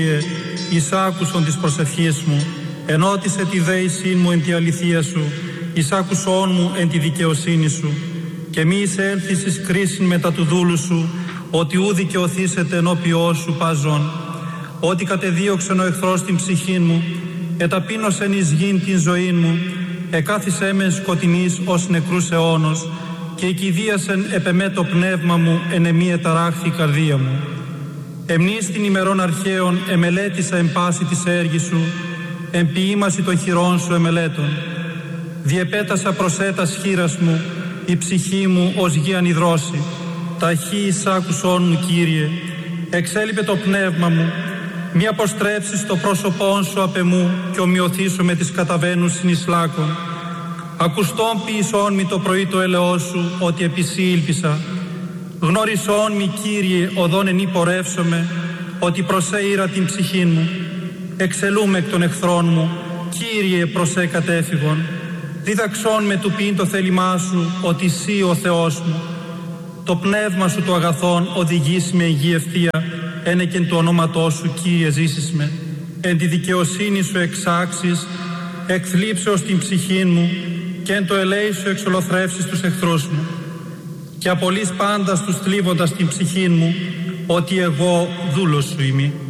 εις άκουσον της προσευχής μου, ενώτισε τη δέησή μου εν τη αληθεία σου, εις άκουσόν μου εν τη δικαιοσύνη σου, και μη εισέλθεις εις κρίσιν μετά του δούλου σου, ότι ου δικαιωθήσετε ενώπιό σου παζών. Ότι κατεδίωξεν ο εχθρός την ψυχή μου, εταπείνωσεν εις γην την ζωή μου, εκάθισέ με σκοτεινής ως νεκρούς αιώνος, και οικηδίασεν επεμέ το πνεύμα μου, εν εμή εταράχθη η καρδία μου. Εμνείς την ημερών αρχαίων εμελέτησα εν πάση της έργης σου, εν ποιήμαση των χειρών σου εμελέτων. Διεπέτασα προσέτας χείρας μου, η ψυχή μου ως γη ανιδρώση. Ταχύ εις άκουσόν μου, Κύριε, εξέλιπε το πνεύμα μου, μη αποστρέψεις το πρόσωπόν σου απ' εμού και ομοιωθήσω με τις καταβαίνους συνεισλάκων. Ακουστόν ποιησόν μη το πρωί το έλεός σου, ότι επί σύ ήλπισα. Γνώρισόν μη, Κύριε, οδόν εν πορεύσομαι, ότι προσέ ήρα την ψυχήν μου. Εξελούμε εκ των εχθρών μου, Κύριε, προσέ κατέφυγον. Δίδαξόν με του ποιήν το θέλημά σου, ότι σύ ο Θεός μου. Το πνεύμα σου το αγαθόν οδηγήσει με υγιή ευθεία, ένεκεν του ονόματός σου, Κύριε, ζήσεις με. Εν τη δικαιοσύνη σου εξάξεις, εκθλίψεως την ψυχήν μου, και εν το ελέη σου εξολοθρεύσεις τους εχθρούς μου. Και απολύς πάντα τους θλίβοντας την ψυχήν μου, ότι εγώ δούλος σου είμαι.